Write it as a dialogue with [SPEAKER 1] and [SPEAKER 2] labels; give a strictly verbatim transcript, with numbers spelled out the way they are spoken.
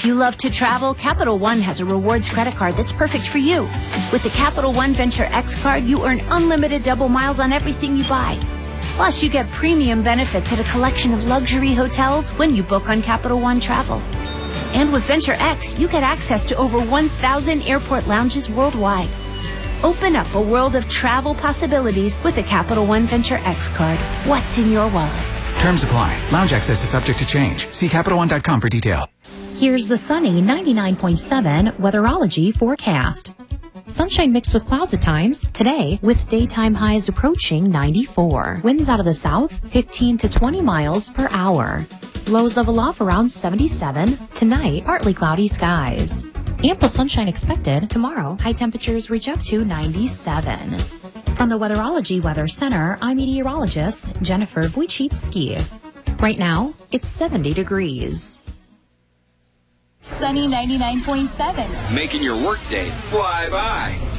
[SPEAKER 1] If you love to travel, Capital One has a rewards credit card that's perfect for you. With the Capital One Venture X card, you earn unlimited double miles on everything you buy. Plus, you get premium benefits at a collection of luxury hotels when you book on Capital One Travel. And with Venture X, you get access to over one thousand airport lounges worldwide. Open up a world of travel possibilities with the Capital One Venture X card. What's in your wallet?
[SPEAKER 2] Terms apply. Lounge access is subject to change. See Capital One dot com for detail.
[SPEAKER 3] Here's the sunny ninety-nine point seven Weatherology forecast. Sunshine mixed with clouds at times today, with daytime highs approaching ninety-four. Winds out of the south, fifteen to twenty miles per hour. Lows level off around seventy-seven. Tonight, partly cloudy skies. Ample sunshine expected tomorrow. High temperatures reach up to ninety-seven. From the Weatherology Weather Center, I'm meteorologist Jennifer Wojcicki. Right now, it's seventy degrees.
[SPEAKER 4] Sunny ninety-nine point seven.
[SPEAKER 5] Making your workday fly by.